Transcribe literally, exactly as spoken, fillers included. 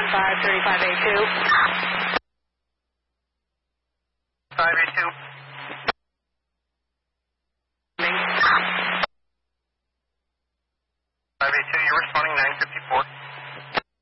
five three five eight two. five eight two. five eight two, you're responding nine fifty-four.